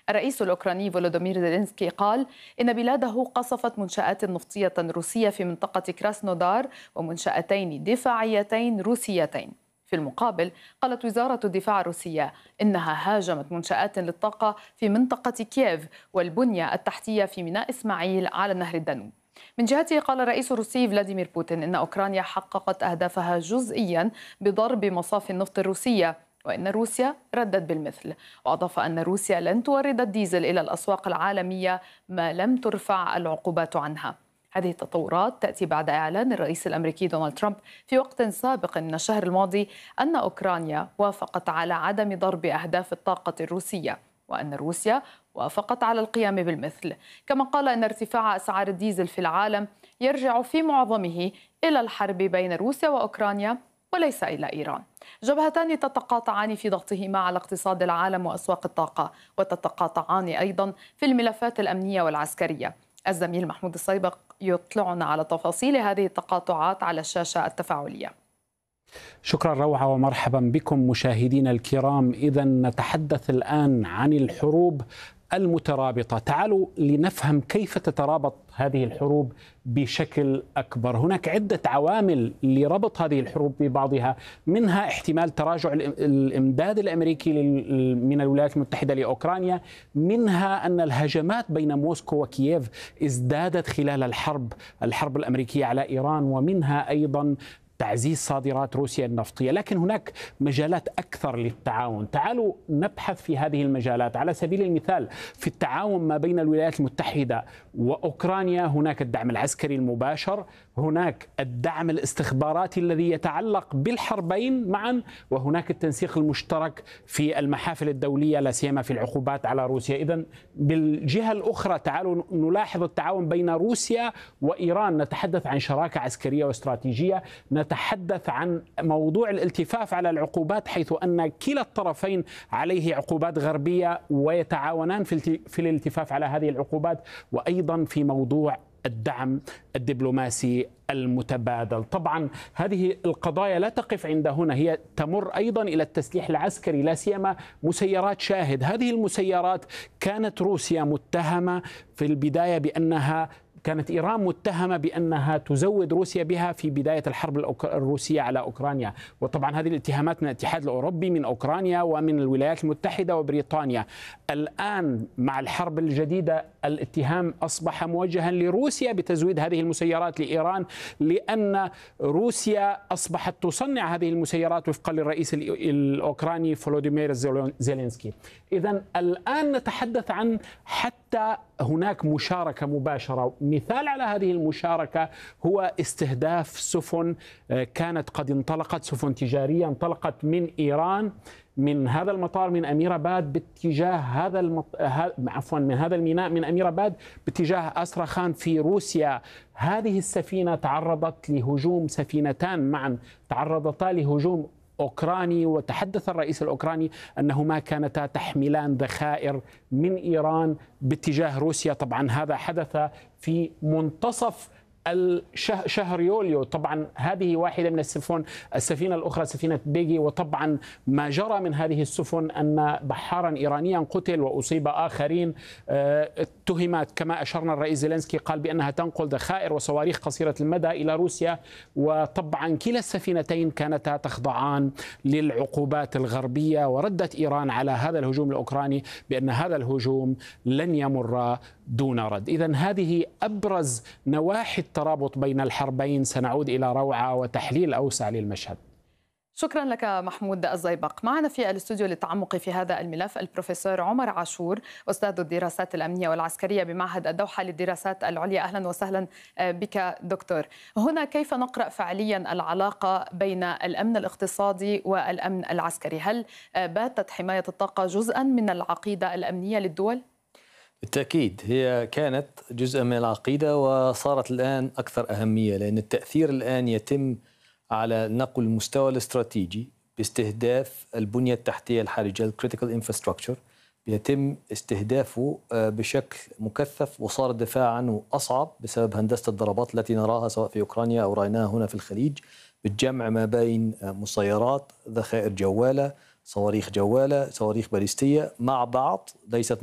الرئيس الأوكراني فولودومير زيلينسكي قال إن بلاده قصفت منشآت نفطية روسية في منطقة كراسنودار ومنشأتين دفاعيتين روسيتين. في المقابل قالت وزارة الدفاع الروسية إنها هاجمت منشآت للطاقة في منطقة كييف والبنية التحتية في ميناء إسماعيل على نهر الدانوب. من جهته قال الرئيس الروسي فلاديمير بوتين إن أوكرانيا حققت أهدافها جزئيا بضرب مصافي النفط الروسية وإن روسيا ردت بالمثل، وأضاف أن روسيا لن تورد الديزل إلى الأسواق العالمية ما لم ترفع العقوبات عنها. هذه التطورات تأتي بعد إعلان الرئيس الأمريكي دونالد ترامب في وقت سابق من الشهر الماضي أن أوكرانيا وافقت على عدم ضرب أهداف الطاقة الروسية، وأن روسيا وافقت على القيام بالمثل. كما قال أن ارتفاع أسعار الديزل في العالم يرجع في معظمه إلى الحرب بين روسيا وأوكرانيا وليس إلى إيران. جبهتان تتقاطعان في ضغطهما على اقتصاد العالم وأسواق الطاقة، وتتقاطعان أيضا في الملفات الأمنية والعسكرية. الزميل محمود الصيبق يطلعنا على تفاصيل هذه التقاطعات على الشاشة التفاعلية. شكرا روعة ومرحبا بكم مشاهدينا الكرام. إذا نتحدث الآن عن الحروب المترابطة. تعالوا لنفهم كيف تترابط هذه الحروب بشكل أكبر. هناك عدة عوامل لربط هذه الحروب ببعضها، منها احتمال تراجع الإمداد الأمريكي من الولايات المتحدة لأوكرانيا، منها أن الهجمات بين موسكو وكييف ازدادت خلال الحرب الأمريكية على إيران، ومنها أيضا تعزيز صادرات روسيا النفطية. لكن هناك مجالات أكثر للتعاون. تعالوا نبحث في هذه المجالات. على سبيل المثال في التعاون ما بين الولايات المتحدة وأوكرانيا هناك الدعم العسكري المباشر، هناك الدعم الاستخباراتي الذي يتعلق بالحربين معا، وهناك التنسيق المشترك في المحافل الدولية لا سيما في العقوبات على روسيا. إذن بالجهة الأخرى تعالوا نلاحظ التعاون بين روسيا وإيران. نتحدث عن شراكة عسكرية واستراتيجية، نتحدث عن موضوع الالتفاف على العقوبات، حيث أن كلا الطرفين عليه عقوبات غربية ويتعاونان في الالتفاف على هذه العقوبات، وأيضا في موضوع الدعم الدبلوماسي المتبادل. طبعا هذه القضايا لا تقف عند هنا، هي تمر أيضا إلى التسليح العسكري، لا سيما مسيرات شاهد. هذه المسيرات كانت روسيا متهمة في البداية بأنها كانت إيران متهمة بأنها تزود روسيا بها في بداية الحرب الروسية على أوكرانيا، وطبعا هذه الاتهامات من الاتحاد الأوروبي، من أوكرانيا ومن الولايات المتحدة وبريطانيا. الآن مع الحرب الجديدة الاتهام أصبح موجها لروسيا بتزويد هذه المسيرات لإيران، لأن روسيا أصبحت تصنع هذه المسيرات وفقا للرئيس الأوكراني فولوديمير زيلينسكي. إذن الآن نتحدث عن حتى هناك مشاركة مباشرة. مثال على هذه المشاركة هو استهداف سفن كانت قد انطلقت، سفن تجارية انطلقت من إيران من هذا المطار من أمير آباد باتجاه من هذا الميناء من أمير آباد باتجاه أستراخان في روسيا. هذه السفينة تعرضت لهجوم، سفينتان معا تعرضتا لهجوم أوكراني، وتحدث الرئيس الأوكراني أنهما كانتا تحملان ذخائر من إيران باتجاه روسيا. طبعا هذا حدث في منتصف شهر يوليو. طبعا هذه واحدة من السفينة الأخرى سفينة بيجي. وطبعا ما جرى من هذه السفن أن بحارا إيرانيا قتل وأصيب آخرين. اتهمت كما أشرنا الرئيس زيلينسكي قال بأنها تنقل ذخائر وصواريخ قصيرة المدى إلى روسيا. وطبعا كلا السفينتين كانتا تخضعان للعقوبات الغربية، وردت إيران على هذا الهجوم الأوكراني بأن هذا الهجوم لن يمر دون رد. إذن هذه أبرز نواحي الترابط بين الحربين. سنعود إلى روعة وتحليل أوسع للمشهد. شكرا لك محمود الزيبق. معنا في الاستوديو للتعمق في هذا الملف البروفيسور عمر عاشور، أستاذ الدراسات الأمنية والعسكرية بمعهد الدوحة للدراسات العليا. أهلا وسهلا بك دكتور. هنا كيف نقرأ فعليا العلاقة بين الأمن الاقتصادي والأمن العسكري؟ هل باتت حماية الطاقة جزءا من العقيدة الأمنية للدول؟ بالتأكيد هي كانت جزء من العقيدة وصارت الآن أكثر أهمية، لأن التأثير الآن يتم على نقل المستوى الاستراتيجي باستهداف البنية التحتية الحرجة critical infrastructure، بيتم استهدافه بشكل مكثف، وصار الدفاع عنه أصعب بسبب هندسة الضربات التي نراها سواء في أوكرانيا أو رأيناها هنا في الخليج، بالجمع ما بين مسيرات، ذخائر جوالة، صواريخ جوالة، صواريخ باليستية مع بعض، ليست